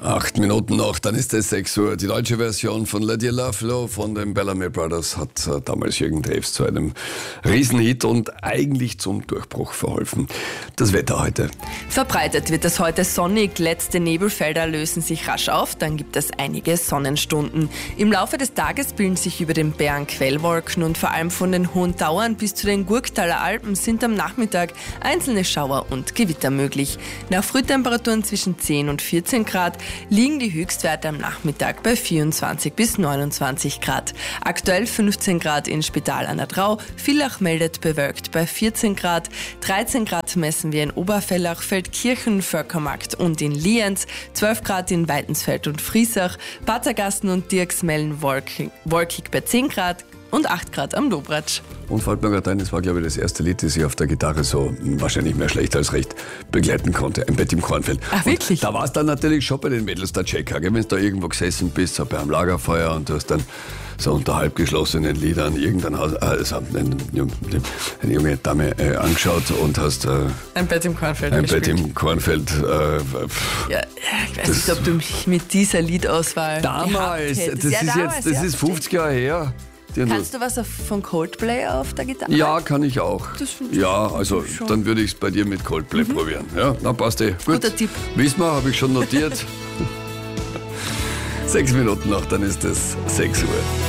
8 Minuten noch, dann ist es 6 Uhr. Die deutsche Version von Let Your Love Flow von den Bellamy Brothers hat damals Jürgen Drews zu einem Riesenhit und eigentlich zum Durchbruch verholfen. Das Wetter heute. Verbreitet wird es heute sonnig, letzte Nebelfelder lösen sich rasch auf, dann gibt es einige Sonnenstunden. Im Laufe des Tages bilden sich über den Bergen Quellwolken und vor allem von den Hohen Tauern bis zu den Gurktaler Alpen sind am Nachmittag einzelne Schauer und Gewitter möglich. Nach Frühtemperaturen zwischen 10 und 14 Grad liegen die Höchstwerte am Nachmittag bei 24 bis 29 Grad. Aktuell 15 Grad in Spital an der Drau, Villach meldet bewölkt bei 14 Grad, 13 Grad messen wir in Oberfellach, Feldkirchen, Völkermarkt und in Lienz, 12 Grad in Weidensfeld und Friesach, Patergasten und Dirksmellen wolkig bei 10 Grad und 8 Grad am Dobratsch. Und fällt mir gerade ein, das war glaube ich das erste Lied, das ich auf der Gitarre so wahrscheinlich mehr schlecht als recht begleiten konnte. Ein Bett im Kornfeld. Ach wirklich? Und da war es dann natürlich schon bei den Mädels der Checker, wenn du da irgendwo gesessen bist, so bei einem Lagerfeuer und du hast dann so unter halb geschlossenen Lidern eine junge Dame angeschaut und hast ein Bett im Kornfeld ein gespielt. Bett im Kornfeld. Ja, ich weiß nicht, ob du mich mit dieser Liedauswahl Damals, gehabt das hättest. ist jetzt 50 Jahre her. Kannst du was von Coldplay auf der Gitarre? Ja, kann ich auch. Das finde ich Ja, also schon. dann würde ich es bei dir mit Coldplay probieren. Ja, na passt eh. Gut. Guter Tipp. Wissen wir, habe ich schon notiert. 6 Minuten noch, dann ist es 6 Uhr.